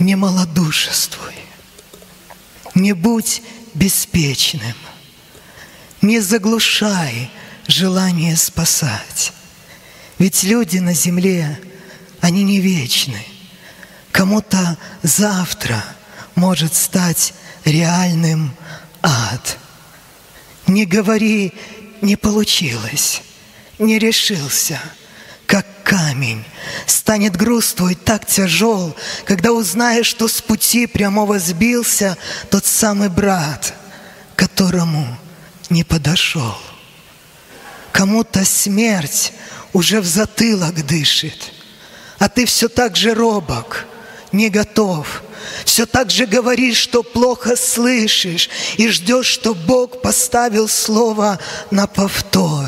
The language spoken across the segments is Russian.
Не малодушествуй, не будь беспечным, не заглушай желание спасать. Ведь люди на земле, они не вечны. Кому-то завтра может стать реальным ад. Не говори «не получилось», «не решился», как камень. Станет груз твой так тяжел, когда узнаешь, что с пути прямого сбился тот самый брат, которому не подошел. Кому-то смерть уже в затылок дышит, а ты все так же робок, не готов. Все так же говоришь, что плохо слышишь, и ждешь, что Бог поставил слово на повтор.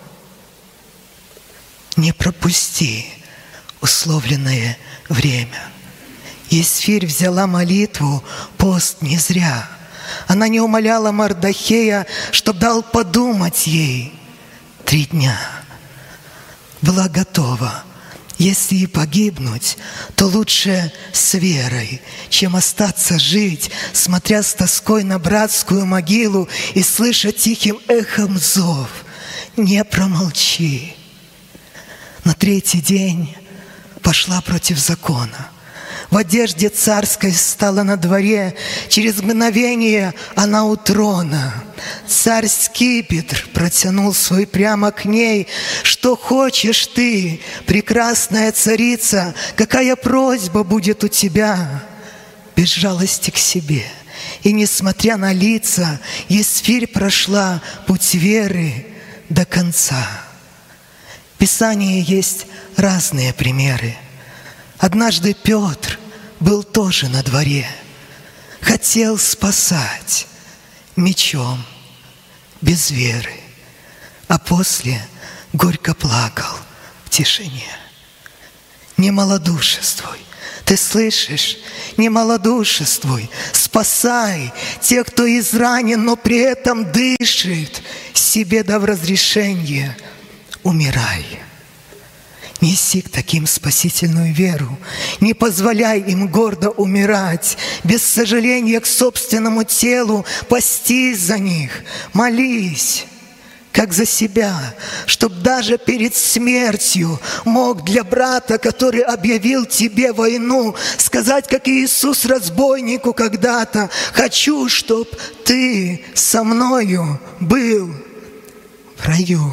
Не пропусти условленное время. Есфирь взяла молитву, пост не зря. Она не умоляла Мардохея, чтоб дал подумать ей 3 дня. Была готова. Если и погибнуть, то лучше с верой, чем остаться жить, смотря с тоской на братскую могилу и слыша тихим эхом зов. Не промолчи. На 3-й день пошла против закона. В одежде царской стала на дворе, через мгновение она у трона. Царь скипетр протянул свой прямо к ней. Что хочешь ты, прекрасная царица, какая просьба будет у тебя? Без жалости к себе. И несмотря на лица, Есфирь прошла путь веры до конца. В Писании есть разные примеры. Однажды Петр был тоже на дворе, хотел спасать мечом, без веры, а после горько плакал в тишине. Не малодушествуй, ты слышишь? Не малодушествуй, спасай тех, кто изранен, но при этом дышит, себе дав разрешение, умирай. Неси к таким спасительную веру, не позволяй им гордо умирать, без сожаления к собственному телу, постись за них, молись, как за себя, чтоб даже перед смертью мог для брата, который объявил тебе войну, сказать, как Иисус разбойнику когда-то: «Хочу, чтоб ты со мною был в раю».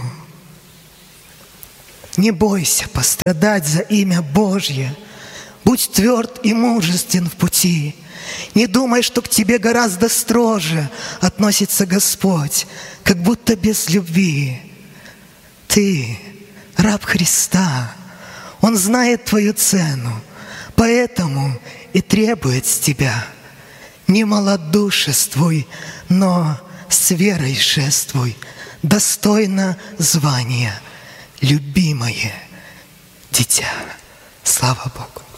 Не бойся пострадать за имя Божье. Будь тверд и мужествен в пути. Не думай, что к тебе гораздо строже относится Господь, как будто без любви. Ты раб Христа. Он знает твою цену, поэтому и требует с тебя. Не малодушествуй, но с верой шествуй, достойно звания. Любимое дитя. Слава Богу.